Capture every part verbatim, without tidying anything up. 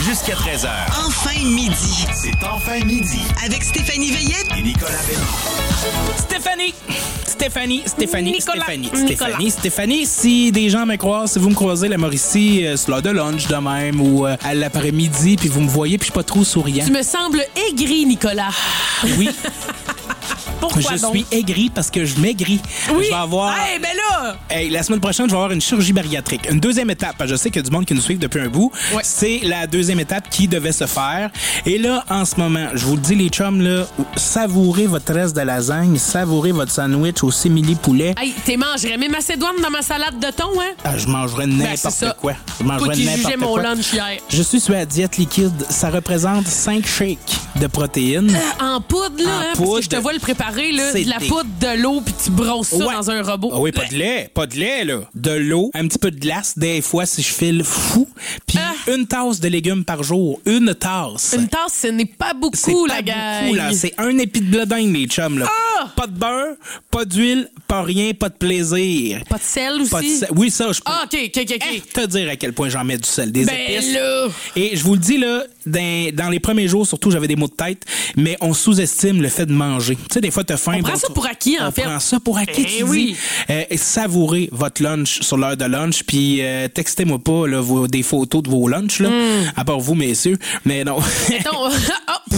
jusqu'à treize heures. Enfin midi. C'est Enfin midi. Avec Stéphanie Veillette Et Nicolas Bélan. Stéphanie! Stéphanie, Stéphanie, Nicolas. Stéphanie, Nicolas. Stéphanie, Stéphanie, si des gens me croisent, si vous me croisez la Mauricie, euh, sur l'heure de lunch de même ou euh, à l'après-midi, puis vous me voyez, puis je suis pas trop souriant. Tu me sembles aigri, Nicolas. Oui, Pourquoi je donc? suis aigri parce que je maigris. Oui. Je vais avoir... Hey, ben là! Hey, la semaine prochaine, je vais avoir une chirurgie bariatrique. Une deuxième étape, parce que je sais qu'il y a du monde qui nous suit depuis un bout. Ouais. C'est la deuxième étape qui devait se faire. Et là, en ce moment, je vous le dis, les chums, là, savourez votre reste de lasagne, savourez votre sandwich au simili poulet. Hey, t'es mangerais mes macédoines dans ma salade de thon, hein? Ah, je mangerais Ben, n'importe c'est ça. quoi. Je Toi mangerais qui n'importe jugeais mon quoi. lunch hier. Je suis sur la diète liquide. Ça représente cinq shakes de protéines. En poudre, là, En hein, parce poudre. que je te vois le préparer, là, C'est de la des- poudre, de l'eau, puis tu brosses ça Ouais. dans un robot. Ah oui, pas de lait. Pas de lait, là. De l'eau, un petit peu de glace, des fois, si je file fou. Puis Ah. une tasse de légumes par jour. Une tasse. Une tasse, ce n'est pas beaucoup, C'est la pas gang. beaucoup, là. C'est un épi de blé d'Inde, les chums, là. Ah! Pas de beurre, pas d'huile, pas rien, pas de plaisir. Pas de sel aussi? Pas de sel. Oui, ça, je peux Ah, OK, OK, OK, OK. te dire à quel point j'en mets du sel, des Ben épices. là! Et je vous le dis, là, dans, dans les premiers jours, surtout, j'avais des maux de tête, mais on sous-estime le fait de manger. Tu sais, des fois, t'as faim. On prend bon, ça tu- pour acquis, en on fait. prend ça pour acquis, Eh tu oui. dis. Euh, et savourez votre lunch sur l'heure de lunch, puis euh, textez-moi pas là, vos, des photos de vos lunchs, là, Hmm. à part vous, messieurs. Mais non. Mettons, oh.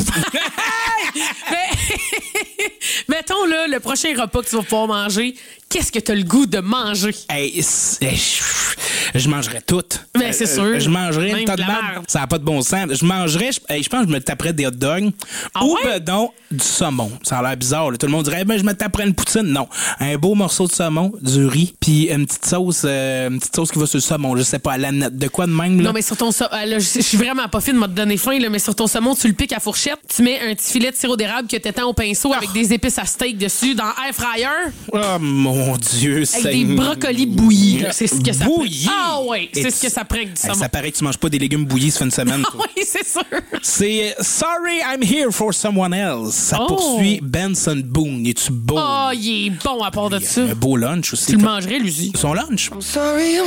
Mais- mettons là, le prochain repas que tu vas pouvoir manger, qu'est-ce que tu as le goût de manger? Hey, c'est- je, je mangerais tout. Ben, c'est sûr. Je mangerais Même une tas de de la merde. merde. Ça n'a pas de bon sens. Je mangerais, je, hey, je pense que je me taperais des hot dogs. Ah ou ouais? ben donc, du saumon. Ça a l'air bizarre. Là. Tout le monde dirait, ben, je me taperais une poutine. Non. Un beau morceau de saumon, du riz, puis une petite sauce, euh, une petite sauce qui va sur le saumon. Je sais pas, à la note. De quoi de même, là? Non, mais sur ton saumon, je je suis vraiment pas fine de te donner faim, là, mais sur ton saumon, tu le piques à fourchette, tu mets un petit filet de sirop d'érable que t'étends au pinceau avec des épices à steak dessus dans air fryer Oh, mon Dieu, avec des Seigneur. brocolis bouillis. là. C'est ce que ça Bouillis? Ah oui, c'est Et ce que ça prend avec du Hey, saumon. ça paraît que tu manges pas des légumes bouillis, ça fait une semaine. Ah toi. oui, c'est sûr. C'est euh, Sorry, I'm here for someone else. Ça Oh. poursuit Benson Boone. Es-tu beau? Oh, il est bon à part de Il y a ça. un beau lunch aussi. Tu le mangerais, lui. Son lunch? Sorry.